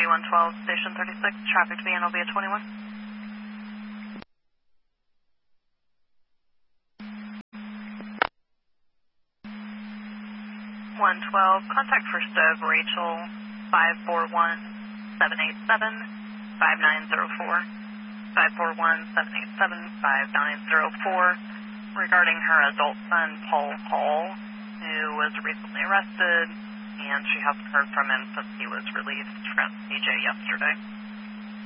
B112, Station 36, traffic to be handled via 21. 112, contact first of Rachel, 541-787-5904, 541-787-5904, regarding her adult son, Paul Hall, who was recently arrested, and she hasn't heard from him since he was released from CJ yesterday.